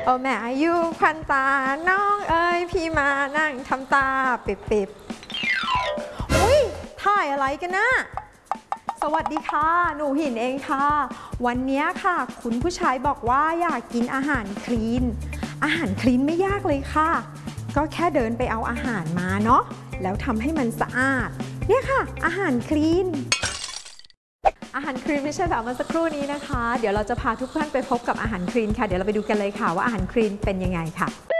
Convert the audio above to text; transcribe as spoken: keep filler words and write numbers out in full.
โอ้แม่อายุควันตาน้องเอ้ยพี่มานั่งทำตาปิบปิบอุ้ยถ่ายอะไรกันนะสวัสดีค่ะหนูหินเองค่ะวันนี้ค่ะคุณผู้ชายบอกว่าอยากกินอาหารคลีนอาหารคลีนไม่ยากเลยค่ะก็แค่เดินไปเอาอาหารมาเนาะแล้วทำให้มันสะอาดเนี่ยค่ะอาหารคลีนอาหารคลีนไม่ใช่แบบเมื่อสักครู่นี้นะคะเดี๋ยวเราจะพาทุกท่านไปพบกับอาหารคลีนค่ะเดี๋ยวเราไปดูกันเลยค่ะว่าอาหารคลีนเป็นยังไงค่ะ